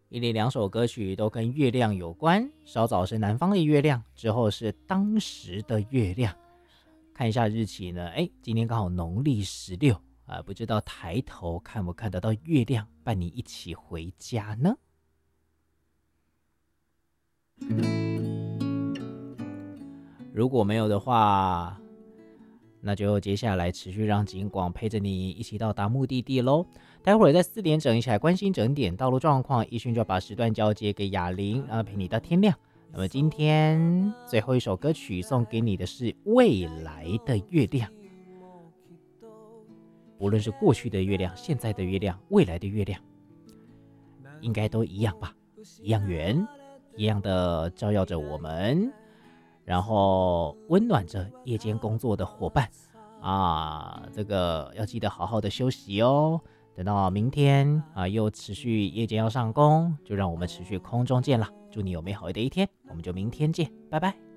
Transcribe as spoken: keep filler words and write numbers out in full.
一连两首歌曲都跟月亮有关，稍早是南方的月亮，之后是当时的月亮。看一下日期呢，哎，今天刚好农历十六啊，不知道抬头看不看得到月亮，伴你一起回家呢？如果没有的话，那就接下来持续让景广陪着你一起到达目的地喽。待会儿在四点整一起来关心整点道路状况，一迅就把时段交接给雅玲，啊，陪你到天亮。那么今天最后一首歌曲送给你的是《未来的月亮》，无论是过去的月亮、现在的月亮、未来的月亮，应该都一样吧？一样圆，一样的照耀着我们。然后温暖着夜间工作的伙伴啊，这个要记得好好的休息哦。等到明天啊，又持续夜间要上工，就让我们持续空中见了。祝你有美好的一天，我们就明天见，拜拜。